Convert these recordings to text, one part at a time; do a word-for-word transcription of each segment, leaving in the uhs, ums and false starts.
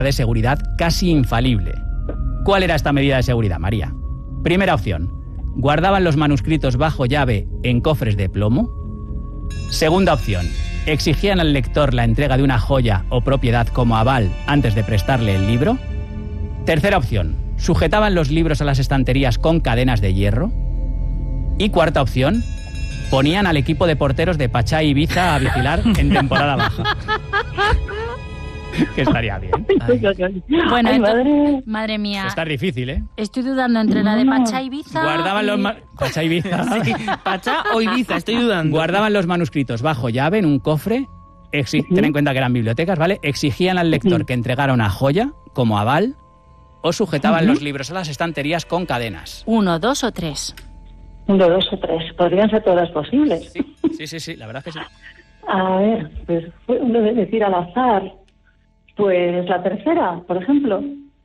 de seguridad casi infalible. ¿Cuál era esta medida de seguridad, María? Primera opción, guardaban los manuscritos bajo llave en cofres de plomo. Segunda opción, exigían al lector la entrega de una joya o propiedad como aval antes de prestarle el libro. Tercera opción, sujetaban los libros a las estanterías con cadenas de hierro. Y cuarta opción, ponían al equipo de porteros de Pachá y Ibiza a vigilar en temporada baja. Que estaría bien. Ay. Bueno, Ay, esto, madre. madre mía. Está difícil, ¿eh? Estoy dudando entre la de Pachá y Ibiza. Guardaban y... los... Ma- Pachá y Ibiza. Sí, Pachá o Ibiza, estoy dudando. Guardaban los manuscritos bajo llave en un cofre. Exi- Ten en cuenta que eran bibliotecas, ¿vale? Exigían al lector que entregara una joya como aval o sujetaban los libros a las estanterías con cadenas. Uno, dos o tres. Uno, dos o tres. Podrían ser todas posibles. Sí, sí, sí, sí, la verdad es que sí. A ver, pues uno debe decir al azar. Pues la tercera, por ejemplo.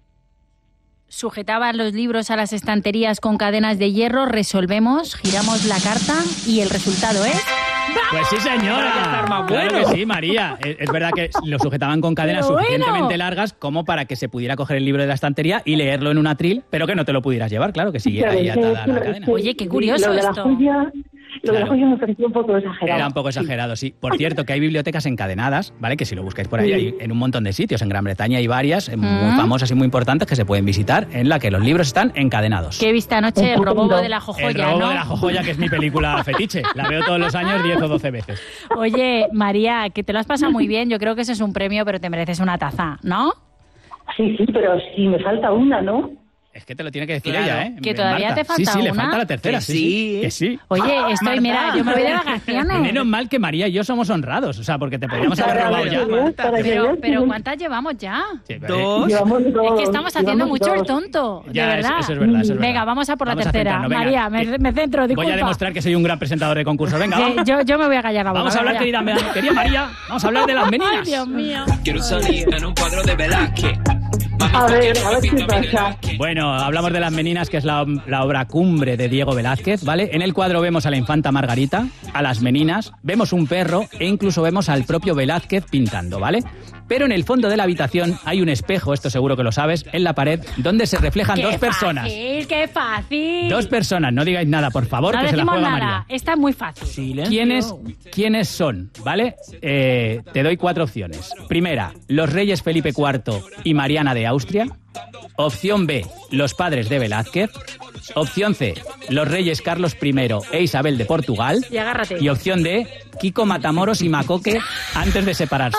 Sujetaban los libros a las estanterías con cadenas de hierro, resolvemos, giramos la carta y el resultado es... Pues sí, señora. Para estar más Claro bueno. que sí, María. Es, es verdad que lo sujetaban con cadenas Pero bueno. suficientemente largas como para que se pudiera coger el libro de la estantería y leerlo en un atril, pero que no te lo pudieras llevar, claro, que siguiera ahí Claro, atada sí, a la sí, cadena. sí. Oye, qué curioso Lo de la esto. joya, lo de la Claro. joya me pareció un poco exagerado. Era un poco exagerado, sí. Por cierto, que hay bibliotecas encadenadas, ¿vale? Que si lo buscáis por ahí, hay en un montón de sitios. En Gran Bretaña hay varias eh, muy Mm. famosas y muy importantes que se pueden visitar, en la que los libros están encadenados. Que he visto anoche el robo de la jojoya, El robo ¿no? de la jojoya, que es mi película fetiche. La veo todos los años diez o doce veces. Oye, María, que te lo has pasado muy bien. Yo creo que eso es un premio, pero te mereces una taza, ¿no? Sí, sí, pero sí me falta una, ¿no? Es que te lo tiene que decir Claro. ella, ¿eh? Que todavía Marta. te falta Sí, sí, le una. falta la tercera, Que sí, sí. sí. Que sí. Oye, estoy, Marta. mira, yo me voy de vacaciones. Menos mal que María y yo somos honrados, o sea, porque te podríamos haber Para robado que ya. veas, para que Pero, veas pero que- ¿cuántas llevamos ya? Sí, pero, eh, Dos. Llevamos dos, Es que estamos haciendo llevamos mucho el dos. tonto, de Ya, verdad. eso, eso es verdad, eso es Venga, verdad. vamos a por la Vamos a tercera. centrarnos, venga. María, me, Eh, me centro, disculpa. Voy a demostrar que soy un gran presentador de concursos. Venga, Que vamos. yo, yo me voy a callar la boca. Vamos a hablar, venga, querida, ya. querida María. Vamos a hablar de las Ay, meninas. Dios mío. Quiero salir en un cuadro de Velázquez. A ver, a ver qué pasa. Bueno, hablamos de Las Meninas, que es la, la obra cumbre de Diego Velázquez, ¿vale? En el cuadro vemos a la infanta Margarita, a las meninas, vemos un perro e incluso vemos al propio Velázquez pintando, ¿vale? Pero en el fondo de la habitación hay un espejo, esto seguro que lo sabes, en la pared, donde se reflejan Qué dos personas. fácil, qué fácil. Dos personas, no digáis nada, por favor, No que se la decimos juega nada. María. Esta es muy fácil. Silencio. ¿Quiénes, ¿Quiénes son? ¿Vale? Eh, te doy cuatro opciones. Primera, los reyes Felipe cuarto y Mariana de Austria. Opción B, los padres de Velázquez. Opción C, los reyes Carlos primero e Isabel de Portugal. Y agárrate. Y opción D, Kiko Matamoros y Macoque antes de separarse.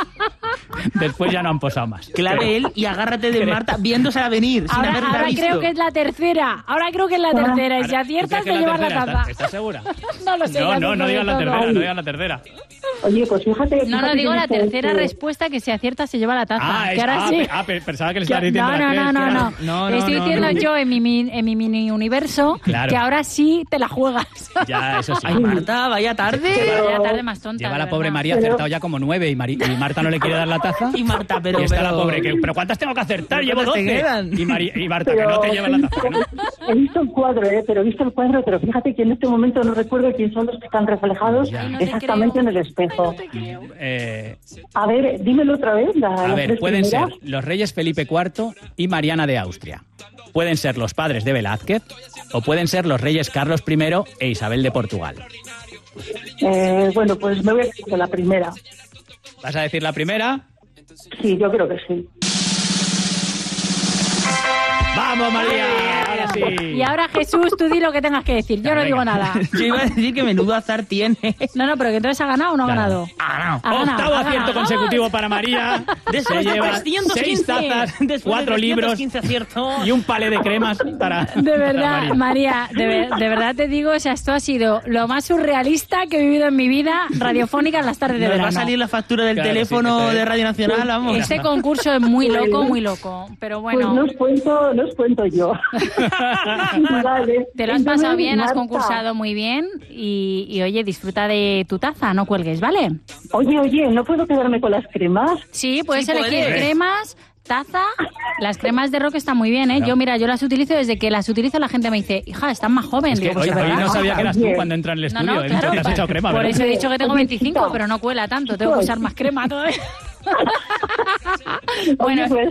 Después ya no han posado más. Clave él y agárrate de Marta viéndosela venir, sin Ahora, haberla ahora visto. creo que es la tercera. Ahora creo que es la tercera. Y si Ahora, ¿tú aciertas, crees que te la llevas la tercera? taza. ¿Estás, estás segura? No lo sé. No, ya no, sé no sobre digas la todo. tercera, no digas la tercera. Oye, pues fíjate... No, fíjate no, digo que la dice tercera que- respuesta, que si acierta se lleva la taza. Ah, que es- ahora ah, sí. pe- ah, pe- pensaba que le Que- estabas diciendo no, a no, Cres, no, que no, era- no. No, no, Estoy no, diciendo no. yo en mi, mi- en mi mini universo Claro. que ahora sí te la juegas. Ya, eso sí. Ay, Marta, vaya tarde. Ya tarde más tonta. Lleva de la pobre verdad. María acertado ya como nueve y, Mari- y Marta no le quiere dar la taza. Y Marta, pero... y está pero- la pobre que, ¿pero cuántas tengo que acertar? ¿Pero Llevo cuántas te doce. quedan? Y, Mari- y Marta, que Pero no te lleva la taza. que no. he visto el cuadro, ¿eh? Pero he visto el cuadro, pero fíjate que en este momento no recuerdo quién son los que están reflejados Ya. Ay, no te exactamente creo. en el espejo. Eh, A ver, dímelo otra vez. La, a las ver, tres pueden ser primeras. los reyes Felipe cuarto y Mariana de Austria. Pueden ser los padres de Velázquez o pueden ser los reyes Carlos primero e Isabel de Portugal. Eh, bueno, pues me voy a decir con la primera. ¿Vas a decir la primera? Sí, yo creo que sí. ¡Vamos, María! Ahora sí. Y ahora, Jesús, tú di lo que tengas que decir. Yo no Venga. digo nada. Yo iba a decir que menudo azar tiene. No, no, pero que entonces ha ganado o no ha Ganado. ganado. Ah, no. Ha ganado, Octavo ha acierto ganado. consecutivo para María. Después Se de lleva trescientos seis quince, tazas, después cuatro de libros trescientos quince aciertos. y un palé de cremas para De para verdad, María, de, ver- de verdad te digo, o sea, esto ha sido lo más surrealista que he vivido en mi vida radiofónica en las tardes de Nos va verano. a salir la factura del Claro, teléfono sí, este- de Radio Nacional, vamos. Este concurso es muy loco, muy loco. Pero Pues no bueno, os cuento, no os cuento yo. Vale. te lo has pasado Entonces, bien, has Marta, concursado muy bien y, y oye, disfruta de tu taza, no cuelgues, ¿vale? Oye, oye, ¿no puedo quedarme con las cremas? Sí, puedes Sí, elegir puedes. cremas, taza. Las cremas de Rock están muy bien, ¿eh? Claro. Yo, mira, yo las utilizo desde que las utilizo la gente me dice, hija, estás más joven. Es que Digo, pues hoy, es hoy verdad. no sabía que eras tú Oye. cuando entra en el No, estudio. no, He dicho claro. que has echado crema, Por ¿verdad? eso he dicho que tengo Oye, veinticinco, chica. pero no cuela tanto, tengo que usar más crema todavía. Bueno, Oye, pues,